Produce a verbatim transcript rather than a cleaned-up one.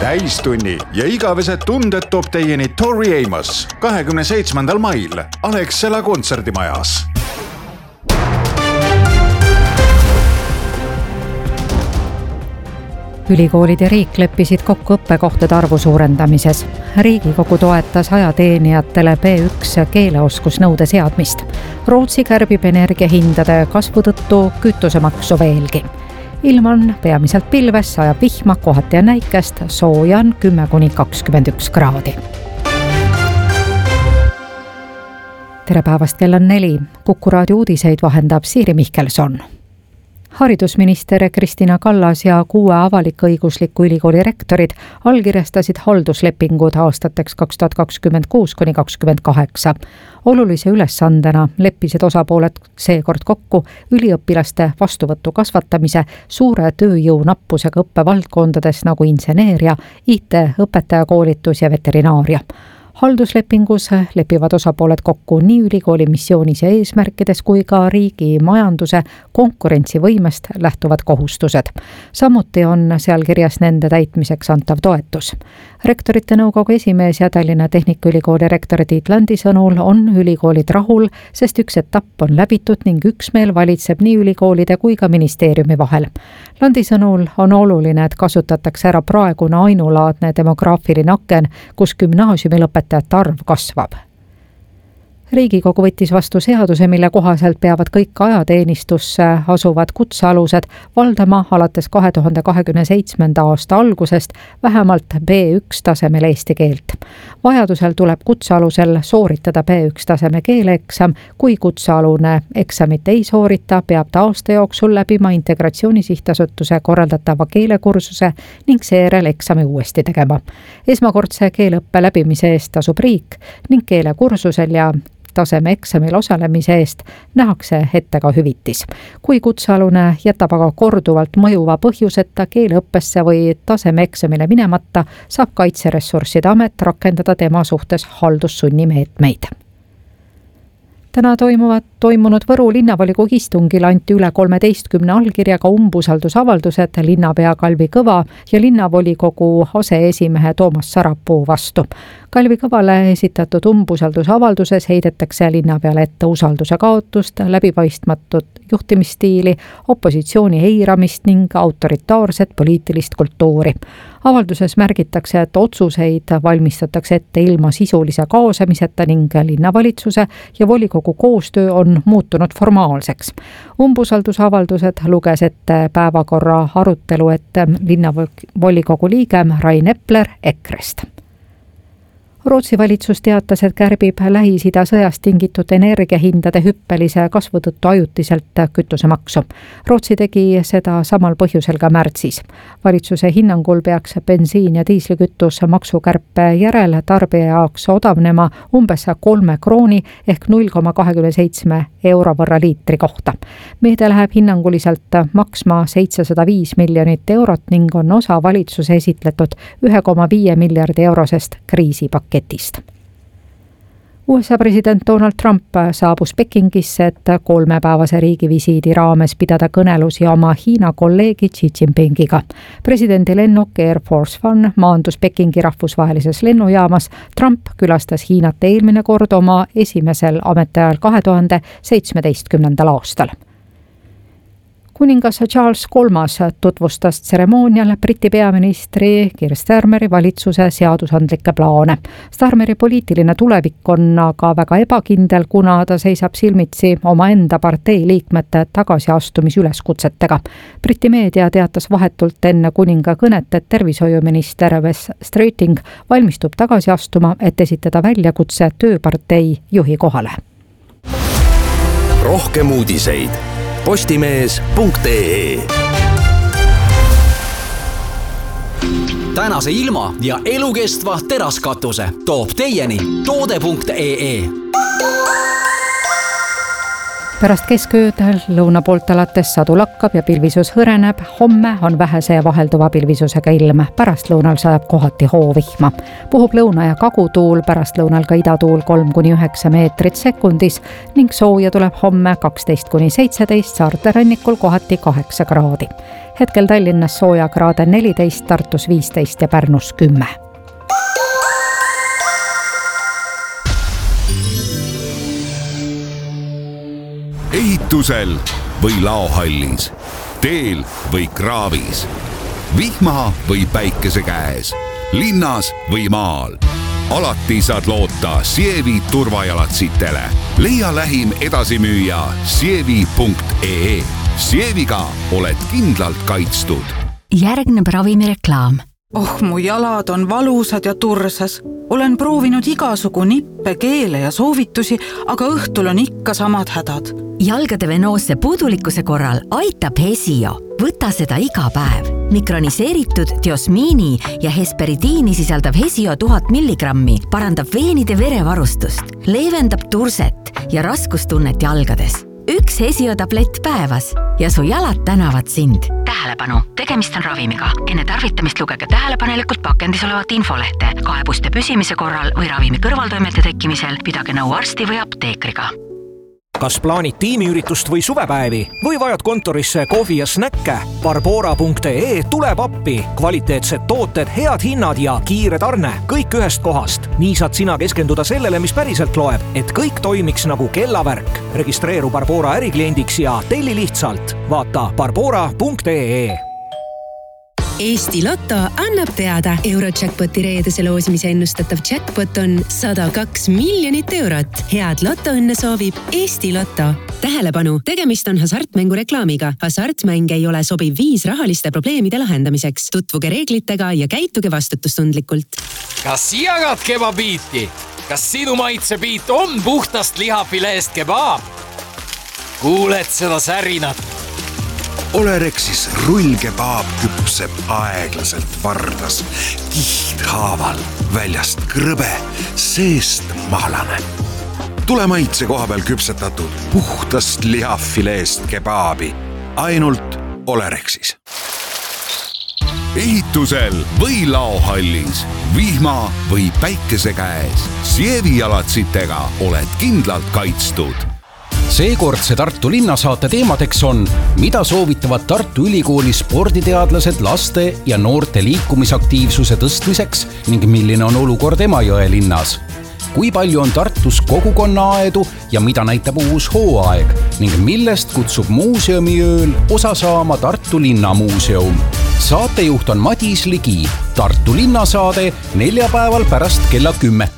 täistunni ja igavesed tunded toob teieni Tori Amos kahekümne seitsmendal mail Alexela kontserdimajas. Ülikoolid ja riik leppisid kokku õppekohtade arvu suurendamises. Riigikogu toetas ajateenijatele B üks keeleoskusnõude seadmist. Rootsi kärbib energiahindade kasvu tõttu kütusemaksu veelgi. Ilm on peamiselt pilves, sajab vihma, kohati ja näikest, sooja on kümme kuni kakskümmend üks kraadi. Tere päevast, kell on neli. Kuku raadio uudiseid vahendab Siiri Mihkelson. Haridusminister Kristina Kallas ja kuue avalik-õigusliku ülikooli rektorid allkirjastasid halduslepingud aastateks kaks tuhat kakskümmend kuus kuni kakskümmend kaheksa. Olulise ülesandena leppisid osapooled seekord kokku üliõpilaste vastuvõttu kasvatamise suure tööjõu nappusega õppevaldkondades nagu inseneeria, I T, õpetajakoolitus ja veterinaaria. Halduslepingus lepivad osapooled kokku nii ülikooli missioonis ja eesmärkides kui ka riigi majanduse konkurentsivõimest lähtuvad kohustused. Samuti on seal kirjas nende täitmiseks antav toetus. Rektorite nõukogu esimees ja Tallinna Tehnikaülikooli rektor Tiit Landi sõnul on ülikoolid rahul, sest üks etapp on läbitud ning üksmeel valitseb nii ülikoolide kui ka ministeeriumi vahel. Landi sõnul on oluline, et kasutatakse ära praegune ainulaadne demograafiline aken, kus gümnaasiumi lõpetajate arv kasvab. Riigikogu võttis vastu seaduse, mille kohaselt peavad kõik ajateenistusse asuvad kutsealused valdama alates kahe tuhande kahekümne seitsmenda aasta algusest vähemalt B üks tasemel eesti keelt. Vajadusel tuleb kutsealusel sooritada B üks taseme keeleeksam. Kui kutsealune eksamit ei soorita, peab ta aasta jooksul läbima Integratsiooni Sihtasutuse korraldatava keelekursuse ning seejärel eksami uuesti tegema. Esmakordse keeleõppe läbimise eest tasub riik ning keelekursusel ja taseme eksamil osalemise eest nähakse ette ka hüvitis. Kui kutsealune jätab aga korduvalt mõjuva põhjuseta keeleõppesse või taseme eksamile minemata, saab Kaitseressursside Amet rakendada tema suhtes haldussunnimeetmeid. Täna toimuvad, toimunud Võru linnavolikogu istungil anti üle kolmeteistkümne allkirjaga umbusaldusavaldused linnapea Kalvi Kõva ja linnavolikogu aseesimehe Toomas Sarapuu vastu. Kalvi Kõvale esitatud umbusaldusavalduses heidetakse linnapeale ette usalduse kaotust, läbipaistmatut juhtimisstiili, opositsiooni eiramist ning autoritaarset poliitilist kultuuri. Avalduses märgitakse, et otsuseid valmistatakse ette ilma sisulise kaasamiseta ning linnavalitsuse ja volikogu koostöö on muutunud formaalseks. Umbusaldusavaldused luges ette päevakorra arutelu ette linnavolikogu liige Rain Epler Ekrest. Rootsi valitsus teatas, et kärbib Lähis-Ida sõjast tingitud energiahindade hüppelise kasvu tõttu ajutiselt kütusemaksu. Rootsi tegi seda samal põhjusel ka märtsis. Valitsuse hinnangul peaks bensiin ja diislikütus maksukärpe järel tarbija jaoks odavnema umbes kolme krooni ehk null koma kakskümmend seitse euro võrra liitri kohta. Meede läheb hinnanguliselt maksma seitsesada viis miljonit eurot ning on osa valitsuse esitletud ühe koma viie miljardi eurosest kriisipaketist. U S A president Donald Trump saabus Pekingisse, et kolmepäevase riigivisiidi raames pidada kõnelusi oma Hiina kolleegi Xi Jinpingiga. Presidendi lennuk Air Force One maandus Pekingi rahvusvahelises lennujaamas. Trump külastas Hiinat eelmine kord oma esimesel ametiajal kahe tuhande seitsmeteistkümnendal aastal. Kuningas Charles kolmas tutvustas tseremoonial Briti peaministri Keir Starmeri valitsuse seadusandlikke plaane. Starmeri poliitiline tulevik on aga väga ebakindel, kuna ta seisab silmitsi omaenda partei liikmete tagasiastumisüleskutsetega. Briti meedia teatas vahetult enne kuninga kõnet, et tervishoiuminister Wes Streeting valmistub tagasi astuma, et esitada väljakutse tööpartei juhi kohale. Rohkem uudiseid postimees punkt ee. Tänase ilma ja elukestva teraskatuse toob teieni toode punkt ee. pärast keskööd lõuna poolt alates sadu lakkab ja pilvisus hõreneb. Homme on vähese ja vahelduva pilvisusega ilm. Pärastlõunal sajab kohati hoovihma. Puhub lõuna- ja kagutuul, pärastlõunal ka idatuul kolm kuni üheksa meetrit sekundis ning sooja tuleb homme kaksteist kuni seitseteist, saarte rannikul kohati kaheksa kraadi. Hetkel Tallinnas sooja kraade neliteist, Tartus viisteist ja Pärnus kümme. Ehitusel või laohallis, teel või kraavis, vihma või päikese käes, linnas või maal. Alati saad loota Sievi turvajalatsitele. Leia lähim edasimüüja sievi punkt ee. Sieviga oled kindlalt kaitstud. Järgneb ravimireklaam. Oh, mu jalad on valusad ja tursas. Olen proovinud igasugu nippe, keele ja soovitusi, aga õhtul on ikka samad hädad. Jalgade venoosse puudulikkuse korral aitab Hesio. Võta seda iga päev. Mikroniseeritud diosmiini ja hesperidiini sisaldav Hesio tuhat milligrammi parandab veenide verevarustust, leevendab turset ja raskustunnet jalgades. Üks Hesio tablett päevas ja su jalad tänavad sind. Tähelepanu, tegemist on ravimiga. Enne tarvitamist lugege tähelepanelikult pakendis olevat infolehte. Kaebuste püsimise korral või ravimi kõrvaltoimete tekkimisel pidage nõu arsti või apteekriga. Kas plaanid tiimiüritust või suvepäevi või vajad kontorisse kohvi ja snäkke? Barbora punkt ee tuleb appi. Kvaliteetsed tooted, head hinnad ja kiire tarne. Kõik ühest kohast. Nii saad sina keskenduda sellele, mis päriselt loeb, et kõik toimiks nagu kellavärk. Registreeru Barbora ärikliendiks ja telli lihtsalt. Vaata barbora punkt ee. Eesti Lotto annab teada. Eurojackpoti reedese loosimise ennustatav jackpot on sada kaks miljonit eurot. Head lotoõnne soovib Eesti Lotto. Tähelepanu, tegemist on hasartmängu reklaamiga. Hasartmäng ei ole sobiv viis rahaliste probleemide lahendamiseks. Tutvuge reeglitega ja käituge vastutustundlikult. Kas jagad kebabiiti? Kas sinu maitsebiit on puhtast lihafileest kebaab? Kuuled seda särinat? Olerexis rullkebaab küpseb aeglaselt vardas, kihthaaval, väljast krõbe, seest mahlane. Tule maitse koha peal küpsetatud puhtast lihafileest kebaabi, ainult Olerexis. Ehitusel või laohallis, vihma või päikese käes, Sievi jalatsitega oled kindlalt kaitstud. Seekordse Tartu linnasaate teemadeks on, mida soovitavad Tartu Ülikooli sporditeadlased laste ja noorte liikumisaktiivsuse tõstmiseks ning milline on olukord Emajõe linnas. Kui palju on Tartus kogukonnaaedu ja mida näitab uus hooaeg ning millest kutsub muuseumiööl osa saama Tartu linnamuuseum. Saatejuht on Madis Ligi. Tartu linnasaade neljapäeval pärast kella kümmet.